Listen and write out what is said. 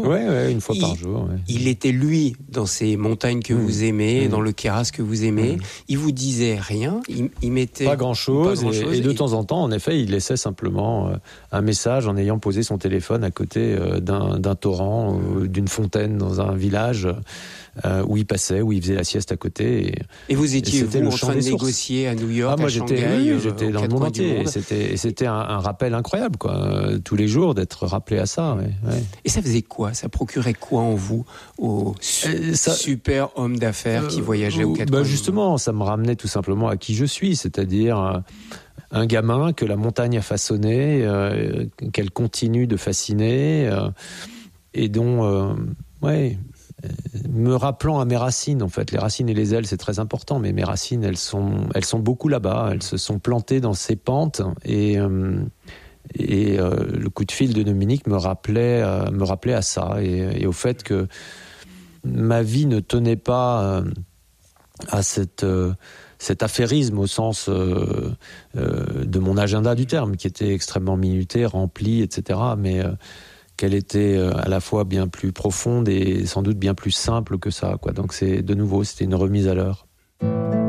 Ouais, une fois par jour. Ouais. Il était, lui, dans ces montagnes que vous aimez, dans le Queyras que vous aimez. Il vous disait rien, il mettait... Pas grand-chose. Et de temps en temps, en effet, il laissait simplement un message en ayant posé son téléphone à côté d'un torrent, d'une fontaine dans un village où il passait, où il faisait la sieste à côté. Et vous étiez, vous, en train de négocier à New York, moi, à Shanghai, j'étais dans le monde entier. C'était un rappel incroyable, quoi. Tous les jours, d'être rappelé à ça. Ouais. Et ça faisait quoi? Ça procurait quoi en vous, au super homme d'affaires qui voyageait aux quatre coins? Justement, ça me ramenait tout simplement à qui je suis, c'est-à-dire un gamin que la montagne a façonné, qu'elle continue de fasciner, et dont, me rappelant à mes racines, en fait. Les racines et les ailes, c'est très important, mais mes racines, elles sont beaucoup là-bas. Elles se sont plantées dans ces pentes, et le coup de fil de Dominique me rappelait à ça, et au fait que ma vie ne tenait pas à cet affairisme au sens de mon agenda du terme, qui était extrêmement minuté, rempli, etc., mais qu'elle était à la fois bien plus profonde et sans doute bien plus simple que ça, quoi. Donc c'était une remise à l'heure.